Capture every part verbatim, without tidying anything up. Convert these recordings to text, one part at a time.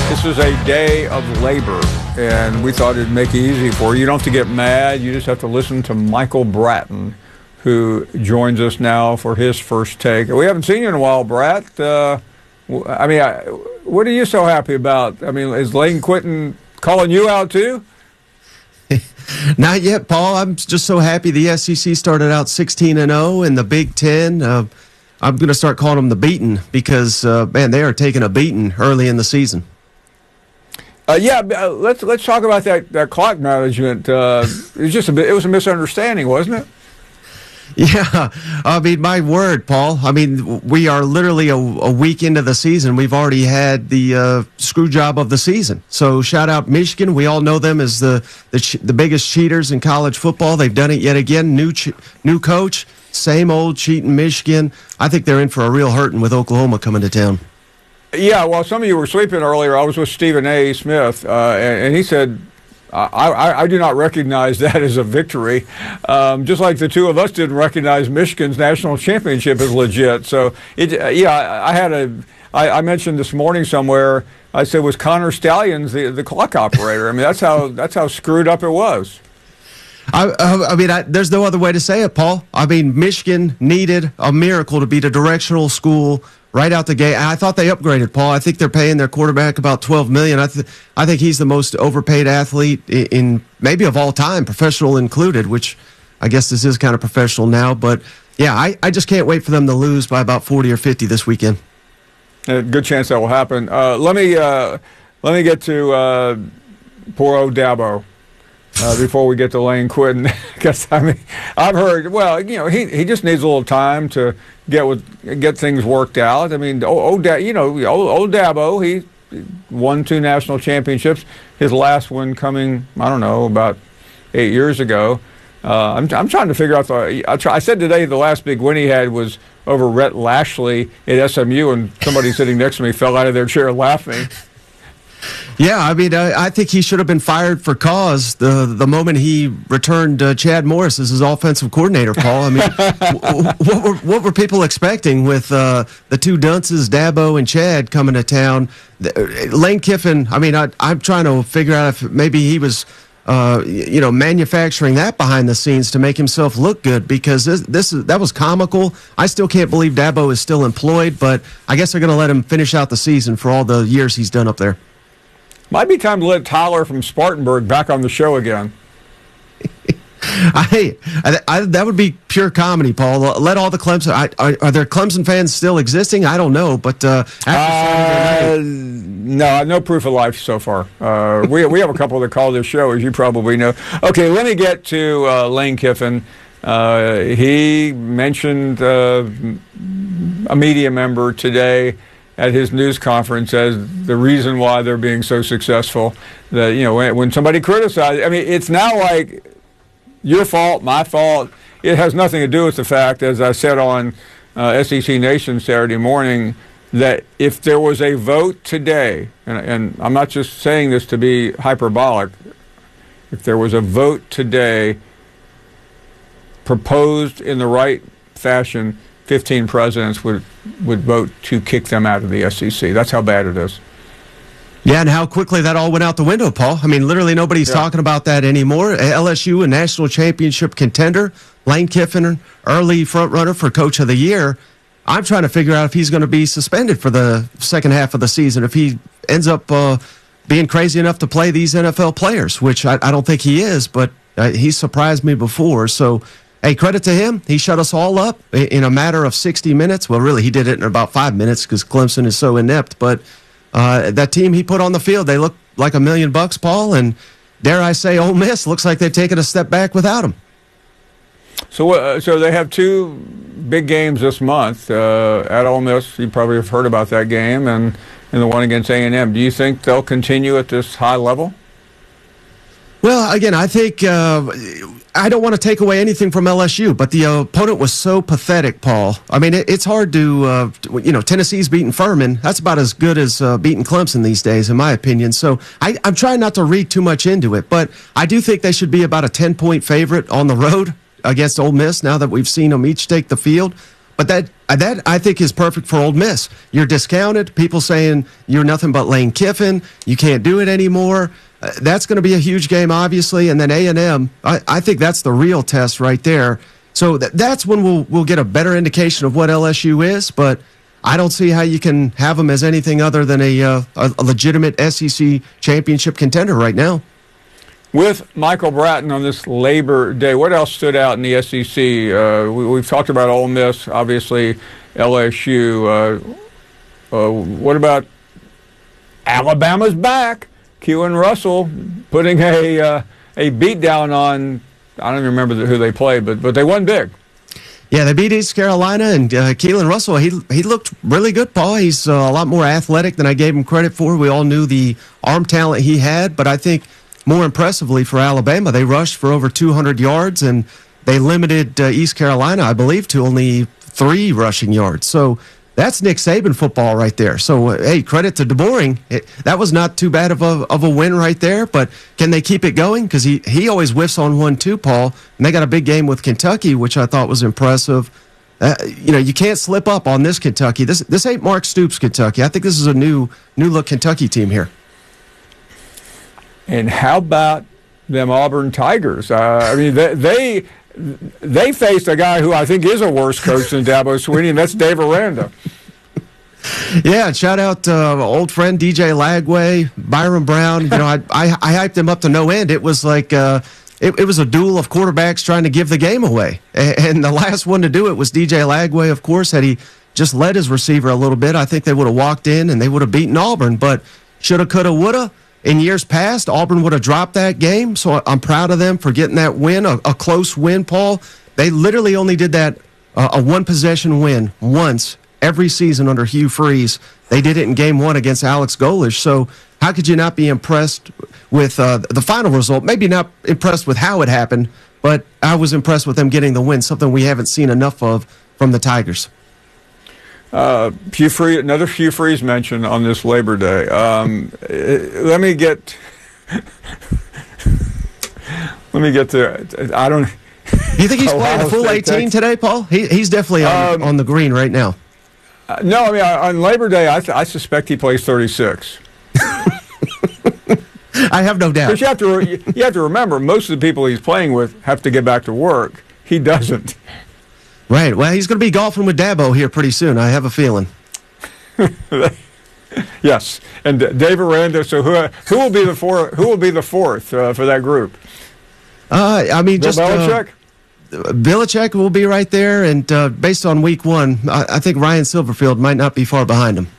This is a day of labor, and we thought it'd make it easy for you. You don't have to get mad. You just have to listen to Michael Bratton, who joins us now for his first take. We haven't seen you in a while, Brat. Uh, I mean, I, what are you so happy about? I mean, is Lane Quinton calling you out too? Not yet, Paul. I'm just so happy the S E C started out sixteen and oh, and the Big Ten, uh, I'm going to start calling them the beaten because, uh, man, they are taking a beating early in the season. Uh, yeah, uh, let's let's talk about that, that clock management. Uh, it was just a bit, it was a misunderstanding, wasn't it? Yeah, I mean, my word, Paul. I mean, we are literally a, a week into the season. We've already had the uh, screw job of the season. So shout out Michigan. We all know them as the the, ch- the biggest cheaters in college football. They've done it yet again. New ch- new coach, same old cheating Michigan. I think they're in for a real hurting with Oklahoma coming to town. Yeah, well, some of you were sleeping earlier. I was with Stephen A. Smith, uh, and, and he said, I, I, I do not recognize that as a victory, um, just like the two of us didn't recognize Michigan's national championship as legit. So, it, uh, yeah, I, I had a, I, I mentioned this morning somewhere, I said, was Connor Stallions the, the clock operator? I mean, that's how that's how screwed up it was. I, I mean, I, there's no other way to say it, Paul. I mean, Michigan needed a miracle to beat a directional school right out the gate. I thought they upgraded, Paul. I think they're paying their quarterback about twelve million dollars. I, th- I think he's the most overpaid athlete in, in maybe of all time, professional included, which I guess this is kind of professional now. But, yeah, I, I just can't wait for them to lose by about forty or fifty this weekend. A good chance that will happen. Uh, let me uh, let me get to uh, poor old Dabo. Uh, before we get to Lane Quinton, because I mean, I've heard. Well, you know, he he just needs a little time to get with get things worked out. I mean, old, old you know, old, old Dabo, he won two national championships. His last one coming, I don't know, about eight years ago. Uh, I'm I'm trying to figure out the. I, try, I said today the last big win he had was over Rhett Lashley at S M U, and somebody sitting next to me fell out of their chair laughing. Yeah, I mean, I, I think he should have been fired for cause the the moment he returned uh, Chad Morris as his offensive coordinator, Paul. I mean, w- what, were, what were people expecting with uh, the two dunces, Dabo and Chad, coming to town? Lane Kiffin, I mean, I, I'm trying to figure out if maybe he was, uh, you know, manufacturing that behind the scenes to make himself look good, because this, this is, that was comical. I still can't believe Dabo is still employed, but I guess they're going to let him finish out the season for all the years he's done up there. Might be time to let Tyler from Spartanburg back on the show again. I, I, I that would be pure comedy, Paul. Let all the Clemson. I, are, are there Clemson fans still existing? I don't know, but uh, after uh, no, no proof of life so far. Uh, we we have a couple that call this show, as you probably know. Okay, let me get to uh, Lane Kiffin. Uh, he mentioned uh, a media member today at his news conference as the reason why they're being so successful. That, you know, when, when somebody criticizes, I mean, it's now like your fault, my fault. It has nothing to do with the fact, as I said on uh, S E C Nation Saturday morning, that if there was a vote today, and, and I'm not just saying this to be hyperbolic, if there was a vote today proposed in the right fashion, fifteen presidents would, would vote to kick them out of the S E C. That's how bad it is. Yeah, and how quickly that all went out the window, Paul. I mean, literally nobody's yeah. talking about that anymore. L S U, a national championship contender. Lane Kiffin, early front runner for Coach of the Year. I'm trying to figure out if he's going to be suspended for the second half of the season, if he ends up uh, being crazy enough to play these N F L players, which I, I don't think he is, but uh, he surprised me before. So, hey, credit to him. He shut us all up in a matter of sixty minutes. Well, really, he did it in about five minutes because Clemson is so inept. But uh, that team he put on the field, they look like a million bucks, Paul. And dare I say, Ole Miss looks like they've taken a step back without him. So, uh, so they have two big games this month uh, at Ole Miss. You probably have heard about that game, and, and the one against A and M. Do you think they'll continue at this high level? Well, again, I think uh, I don't want to take away anything from L S U, but the uh, opponent was so pathetic, Paul. I mean, it, it's hard to, uh, you know, Tennessee's beating Furman. That's about as good as uh, beating Clemson these days, in my opinion. So I, I'm trying not to read too much into it, but I do think they should be about a ten-point favorite on the road against Ole Miss now that we've seen them each take the field. But that that I think is perfect for Ole Miss. You're discounted. People saying you're nothing but Lane Kiffin. You can't do it anymore. Uh, that's going to be a huge game, obviously. And then A and M, I, I think that's the real test right there. So th- that's when we'll we'll get a better indication of what L S U is. But I don't see how you can have them as anything other than a, uh, a, a legitimate S E C championship contender right now. With Michael Bratton on this Labor Day, what else stood out in the S E C? Uh, we, we've talked about Ole Miss, obviously L S U. Uh, uh, what about Alabama's back? Keelan Russell putting a uh, a beat down on, I don't even remember who they played, but but they won big. Yeah, they beat East Carolina, and uh, Keelan Russell, he he looked really good, Paul. He's uh, a lot more athletic than I gave him credit for. We all knew the arm talent he had, but I think more impressively for Alabama, they rushed for over two hundred yards, and they limited uh, East Carolina, I believe, to only three rushing yards. So that's Nick Saban football right there. So, uh, hey, credit to DeBoering. It, that was not too bad of a of a win right there, but can they keep it going? Because he, he always whiffs on one too, Paul, and they got a big game with Kentucky, which I thought was impressive. Uh, you know, you can't slip up on this Kentucky. This this ain't Mark Stoops Kentucky. I think this is a new new look Kentucky team here. And how about them Auburn Tigers? Uh, I mean, they, they they faced a guy who I think is a worse coach than Dabo Swinney, and that's Dave Aranda. Yeah, shout out to uh, old friend D J Lagway, Byron Brown. You know, I, I I hyped him up to no end. It was like uh, it, it was a duel of quarterbacks trying to give the game away, and, and the last one to do it was D J Lagway. Of course, had he just led his receiver a little bit, I think they would have walked in and they would have beaten Auburn. But shoulda, coulda, woulda. In years past, Auburn would have dropped that game, so I'm proud of them for getting that win, a, a close win, Paul. They literally only did that, uh, a one-possession win, once every season under Hugh Freeze. They did it in game one against Alex Golesh, so how could you not be impressed with uh, the final result? Maybe not impressed with how it happened, but I was impressed with them getting the win, something we haven't seen enough of from the Tigers. Uh, Hugh Freeze, another Hugh Freeze mention on this Labor Day. Um, let me get, let me get to. I don't. Do you think he's playing a full eighteen today, Paul? He, he's definitely on, um, on the green right now. Uh, no, I mean on Labor Day, I, th- I suspect he plays thirty-six. I have no doubt. Because you have to, re- you have to remember, most of the people he's playing with have to get back to work. He doesn't. Right. Well, he's going to be golfing with Dabo here pretty soon. I have a feeling. Yes, and Dave Aranda. So who who will be the four? Who will be the fourth uh, for that group? Uh, I mean, Bill just Belichick. Uh, Belichick will be right there, and uh, based on week one, I, I think Ryan Silverfield might not be far behind him.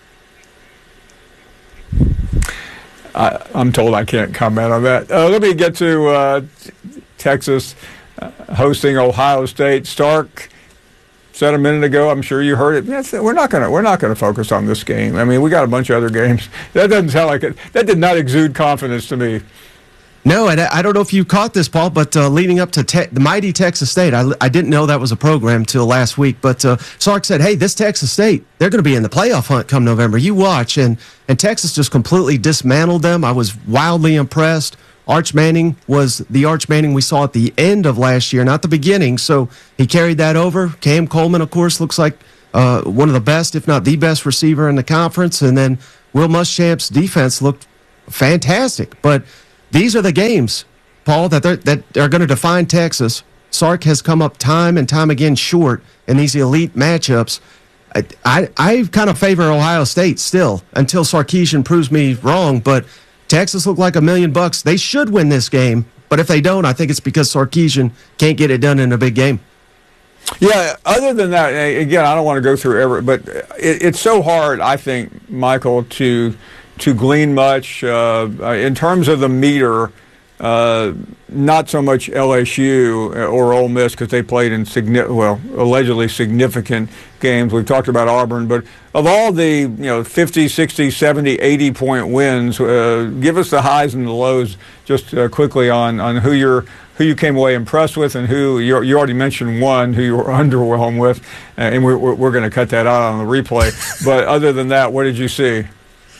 I, I'm told I can't comment on that. Uh, let me get to uh, Texas. Uh, hosting Ohio State. Stark said a minute ago, I'm sure you heard it. That's, we're not going to we're not going to focus on this game. I mean, we got a bunch of other games. That doesn't sound like it. That did not exude confidence to me. No, and I don't know if you caught this, Paul, but uh, leading up to te- the mighty Texas State, I, I didn't know that was a program till last week. But uh, Sark said, "Hey, this Texas State, they're going to be in the playoff hunt come November. You watch." And and Texas just completely dismantled them. I was wildly impressed. Arch Manning was the Arch Manning we saw at the end of last year, not the beginning. So he carried that over. Cam Coleman, of course, looks like uh, one of the best, if not the best receiver in the conference. And then Will Muschamp's defense looked fantastic. But these are the games, Paul, that, that are going to define Texas. Sark has come up time and time again short in these elite matchups. I, I, I kind of favor Ohio State still until Sarkisian proves me wrong, but Texas looked like a million bucks. They should win this game, but if they don't, I think it's because Sarkisian can't get it done in a big game. Yeah, other than that, again, I don't want to go through every, but it, it's so hard, I think, Michael, to to glean much uh, in terms of the meter. Uh, not so much L S U or Ole Miss because they played in signi- well, allegedly significant games. We've talked about Auburn, but of all the you know fifty, sixty, seventy, eighty point wins, uh, give us the highs and the lows just uh, quickly on, on who you're who you came away impressed with and who you you already mentioned one who you were underwhelmed with, uh, and we're we're going to cut that out on the replay. But other than that, what did you see?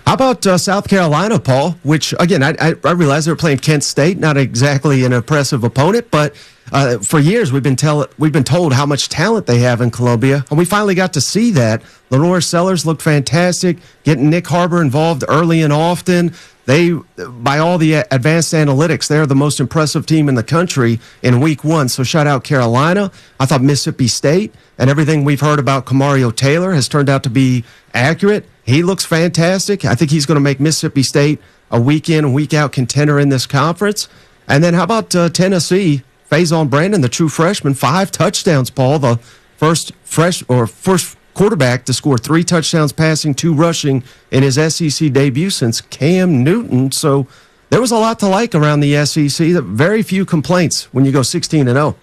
How about uh, South Carolina, Paul? Which, again, I, I, I realize they were playing Kent State, not exactly an impressive opponent, but uh, for years we've been tell we've been told how much talent they have in Columbia, and we finally got to see that. Lenore Sellers looked fantastic, getting Nick Harbor involved early and often. They, by all the advanced analytics, they're the most impressive team in the country in week one. So shout out Carolina. I thought Mississippi State and everything we've heard about Kamario Taylor has turned out to be accurate. He looks fantastic. I think he's going to make Mississippi State a week in and week out contender in this conference. And then how about uh, Tennessee? Faison Brandon, the true freshman, five touchdowns, Paul, the first fresh or first quarterback to score three touchdowns passing, two rushing in his S E C debut since Cam Newton. So there was a lot to like around the S E C. Very few complaints when you go sixteen and oh.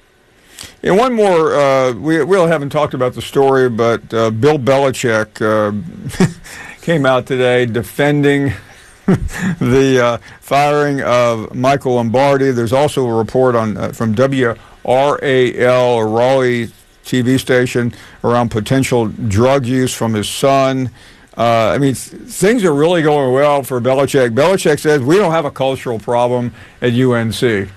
And one more, uh, we, we haven't talked about the story, but uh, Bill Belichick uh, came out today defending the uh, firing of Michael Lombardi. There's also a report on uh, from W R A L, a Raleigh T V station, around potential drug use from his son. Uh, I mean, th- things are really going well for Belichick. Belichick says we don't have a cultural problem at U N C.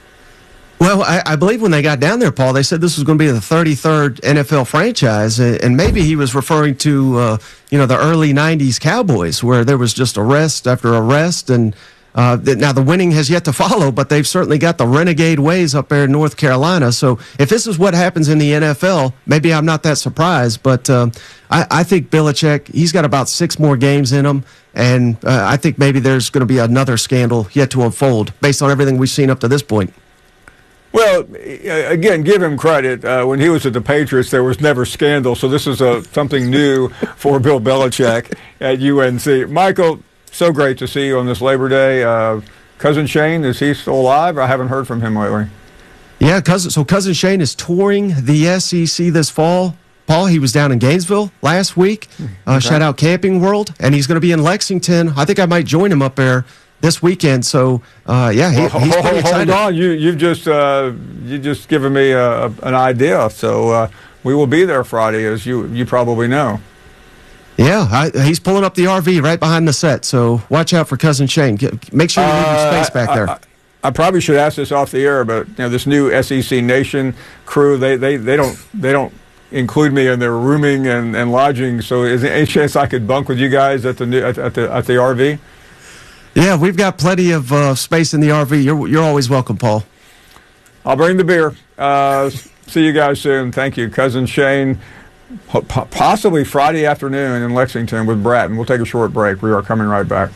Well, I, I believe when they got down there, Paul, they said this was going to be the thirty-third N F L franchise, and maybe he was referring to, uh, you know, the early nineties Cowboys, where there was just arrest after arrest, and uh, now the winning has yet to follow, but they've certainly got the renegade ways up there in North Carolina. So if this is what happens in the N F L, maybe I'm not that surprised, but um, I, I think Belichick, he's got about six more games in him, and uh, I think maybe there's going to be another scandal yet to unfold based on everything we've seen up to this point. Well, again, give him credit. Uh, when he was at the Patriots, there was never scandal, so this is a, something new for Bill Belichick at U N C. Michael, so great to see you on this Labor Day. Uh, Cousin Shane, is he still alive? I haven't heard from him lately. Yeah, cousin, so Cousin Shane is touring the S E C this fall. Paul, he was down in Gainesville last week. Uh, okay. Shout out Camping World, and he's going to be in Lexington. I think I might join him up there this weekend. So, uh, yeah, he, well, he's hold, pretty excited. Hold on, you you've just uh, you just given me a, an idea. So uh, we will be there Friday, as you you probably know. Yeah, I, he's pulling up the R V right behind the set. So watch out for Cousin Shane. Get, make sure you leave your space back there. I, I, I probably should ask this off the air, but you know, this new S E C Nation crew, they they, they don't they don't include me in their rooming and, and lodging. So is there any chance I could bunk with you guys at the new, at, at the at the R V? Yeah, we've got plenty of uh, space in the R V. You're you're always welcome, Paul. I'll bring the beer. Uh, see you guys soon. Thank you. Cousin Shane, possibly Friday afternoon in Lexington with Bratton. We'll take a short break. We are coming right back.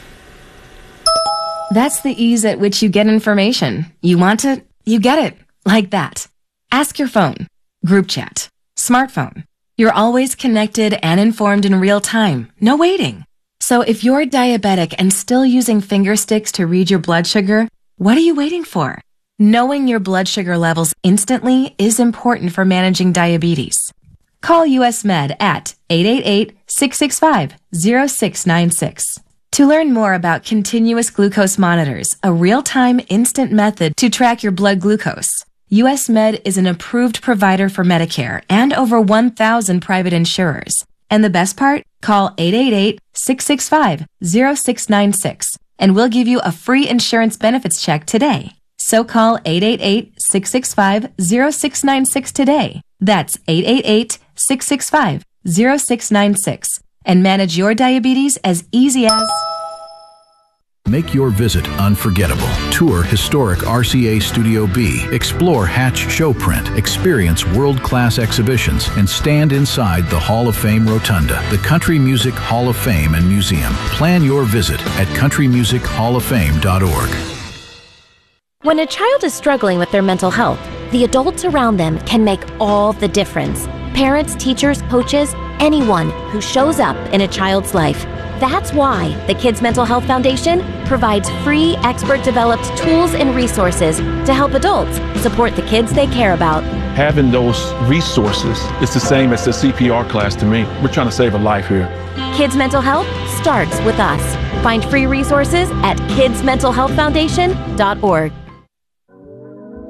That's the ease at which you get information. You want it, you get it. Like that. Ask your phone. Group chat. Smartphone. You're always connected and informed in real time. No waiting. So if you're diabetic and still using finger sticks to read your blood sugar, what are you waiting for? Knowing your blood sugar levels instantly is important for managing diabetes. Call U S Med at eight eight eight, six six five, zero six nine six. To learn more about continuous glucose monitors, a real-time instant method to track your blood glucose, U S Med is an approved provider for Medicare and over one thousand private insurers. And the best part? Call eight eight eight, six six five, zero six nine six and we'll give you a free insurance benefits check today. So call eight eight eight, six six five, zero six nine six today. That's eight eight eight, six six five, zero six nine six and manage your diabetes as easy as... Make your visit unforgettable. Tour historic R C A Studio B. Explore Hatch Showprint. Experience world-class exhibitions and stand inside the Hall of Fame Rotunda, the Country Music Hall of Fame and Museum. Plan your visit at country music hall of fame dot org. When a child is struggling with their mental health, the adults around them can make all the difference. Parents, teachers, coaches, anyone who shows up in a child's life. That's why the Kids Mental Health Foundation provides free, expert-developed tools and resources to help adults support the kids they care about. Having those resources is the same as the C P R class to me. We're trying to save a life here. Kids Mental Health starts with us. Find free resources at kids mental health foundation dot org.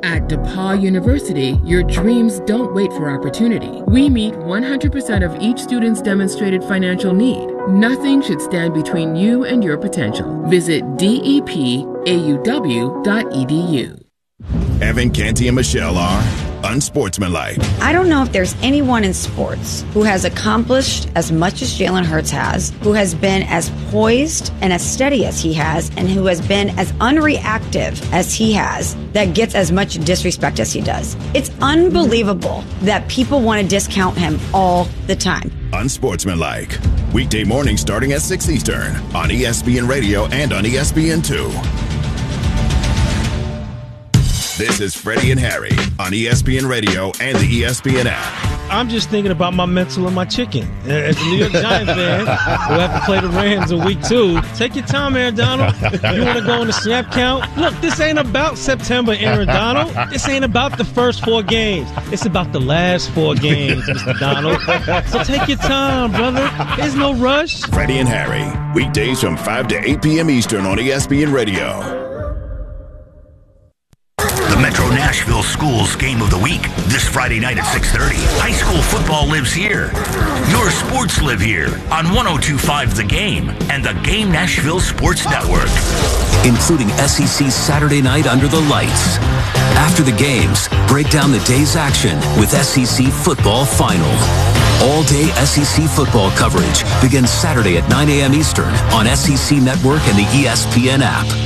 At DePaul University, your dreams don't wait for opportunity. We meet one hundred percent of each student's demonstrated financial need. Nothing should stand between you and your potential. Visit D E P A U W dot E D U. Evan Canty and Michelle are unsportsmanlike. I don't know if there's anyone in sports who has accomplished as much as Jalen Hurts has, who has been as poised and as steady as he has, and who has been as unreactive as he has, that gets as much disrespect as he does. It's unbelievable that people want to discount him all the time. Unsportsmanlike. Weekday mornings starting at six Eastern on E S P N Radio and on E S P N two. This is Freddie and Harry on E S P N Radio and the E S P N app. I'm just thinking about my mental and my chicken. As a New York Giants fan, we'll have to play the Rams in week two. Take your time, Aaron Donald. You want to go on the snap count? Look, this ain't about September, Aaron Donald. This ain't about the first four games. It's about the last four games, Mister Donald. So take your time, brother. There's no rush. Freddie and Harry, weekdays from five to eight p.m. Eastern on E S P N Radio. Metro Nashville Schools Game of the Week this Friday night at six thirty. High school football lives here. Your sports live here on one oh two point five The Game and the Game Nashville Sports Network. Including S E C Saturday Night Under the Lights. After the games, break down the day's action with S E C Football Final. All-day S E C football coverage begins Saturday at nine a.m. Eastern on S E C Network and the E S P N app.